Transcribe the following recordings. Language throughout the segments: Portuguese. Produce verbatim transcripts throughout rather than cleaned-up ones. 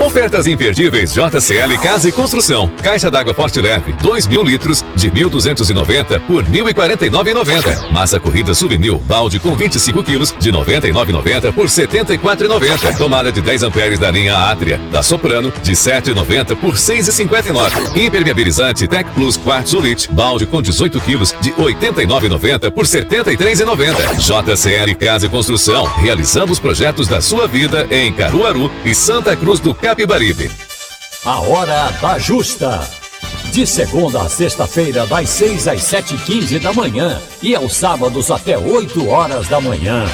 Ofertas imperdíveis J C L Casa e Construção. Caixa d'água Forte Leve, dois mil litros, de mil duzentos e noventa por mil e quarenta e nove reais e noventa centavos. Massa corrida Souvenir, balde com vinte e cinco quilos, de noventa e nove reais e noventa centavos por setenta e quatro reais e noventa centavos. Tomada de dez amperes da linha Átria, da Soprano, de sete reais e noventa centavos por seis reais e cinquenta e nove centavos. Impermeabilizante Tec Plus Quartzolite, balde com dezoito quilos, de oitenta e nove reais e noventa centavos por setenta e três reais e noventa centavos. J C L Casa e Construção, realizando os projetos da sua vida em Caruaru e Santa Cruz do Capibaribe. A Hora da Justa. De segunda a sexta-feira, das seis às sete e quinze da manhã e aos sábados até oito horas da manhã.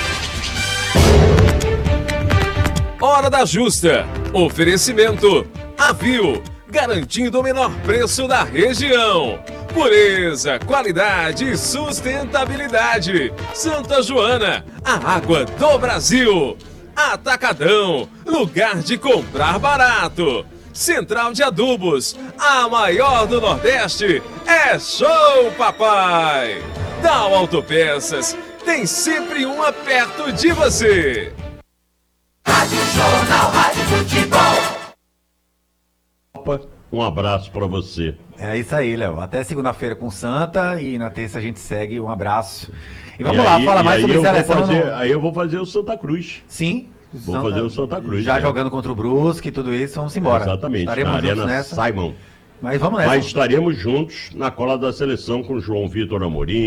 Hora da Justa. Oferecimento Avil, garantindo o menor preço da região. Pureza, qualidade e sustentabilidade. Santa Joana, a água do Brasil. Atacadão, lugar de comprar barato. Central de Adubos, a maior do Nordeste. É show, papai! Dal Autopeças, tem sempre uma perto de você. Rádio Jornal, Rádio Futebol. Um abraço pra você. É isso aí, Léo. Até segunda-feira com Santa e na terça a gente segue. Um abraço. E vamos E lá, aí, fala e mais aí sobre eu vou seleção. fazer- no- Aí eu vou fazer o Santa Cruz. Sim. Vou Santa- fazer o Santa Cruz. Já né? jogando contra o Brusque e tudo isso, vamos embora. Exatamente, Estaremos na juntos Arena nessa. Simon. Mas vamos nessa. Mas estaremos juntos na cola da seleção com João Vitor Amorim,